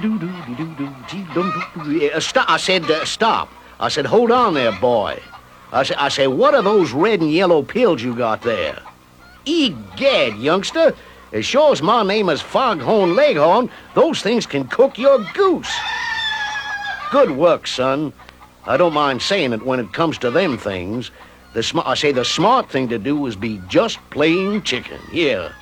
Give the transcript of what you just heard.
Stop. I said, stop. I said, hold on there, boy. I said, what are those red and yellow pills you got there? Egad, youngster. As sure as my name is Foghorn Leghorn, those things can cook your goose. Good work, son. I don't mind saying it when it comes to them things. The smart thing to do is be just plain chicken. Here,